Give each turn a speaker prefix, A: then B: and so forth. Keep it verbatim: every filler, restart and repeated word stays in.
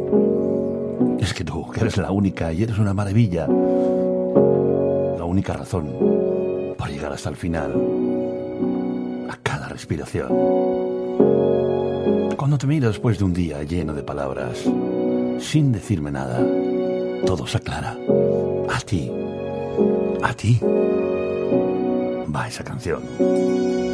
A: Es que tú, que eres la única y eres una maravilla. La única razón por llegar hasta el final. A cada respiración. Cuando te miro después de un día lleno de palabras, sin decirme nada, todo se aclara. A ti, a ti, va esa canción.